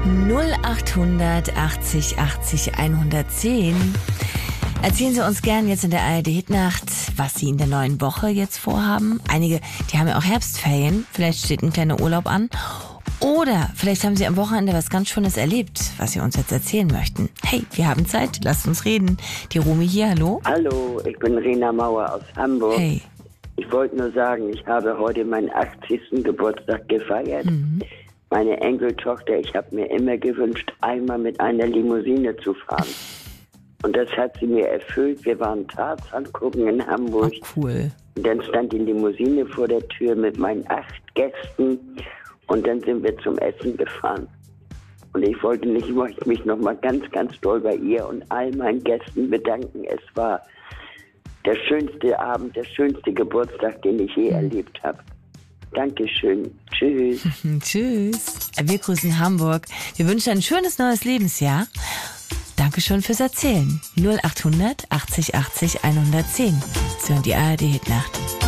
0800 80 80 110. Erzählen Sie uns gern jetzt in der ARD-Hitnacht, was Sie in der neuen Woche jetzt vorhaben. Einige, die haben ja auch Herbstferien. Vielleicht steht ein kleiner Urlaub an. Oder vielleicht haben Sie am Wochenende was ganz Schönes erlebt, was Sie uns jetzt erzählen möchten. Hey, wir haben Zeit, lasst uns reden. Die Romy hier, hallo? Hallo, ich bin Rena Mauer aus Hamburg. Hey. Ich wollte nur sagen, ich habe heute meinen 80. Geburtstag gefeiert. Meine Enkeltochter, ich habe mir immer gewünscht, einmal mit einer Limousine zu fahren. Und das hat sie mir erfüllt. Wir waren Tarzan gucken in Hamburg. Oh, cool. Und dann stand die Limousine vor der Tür mit meinen 8 Gästen. Und dann sind wir zum Essen gefahren. Und ich wollte mich noch mal ganz, ganz doll bei ihr und all meinen Gästen bedanken. Es war der schönste Abend, der schönste Geburtstag, den ich je erlebt habe. Dankeschön. Tschüss. Tschüss. Wir grüßen Hamburg. Wir wünschen ein schönes neues Lebensjahr. Dankeschön fürs Erzählen. 0800 80 80 110. So, die ARD-Hitnacht.